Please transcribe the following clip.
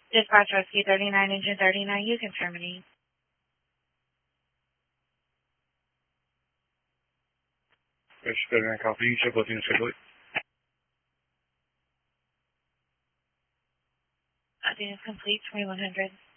Dispatch Rescue 39, Engine 39, you can terminate. Rescue 39, copy. Check both units quickly. Update is complete, 2100.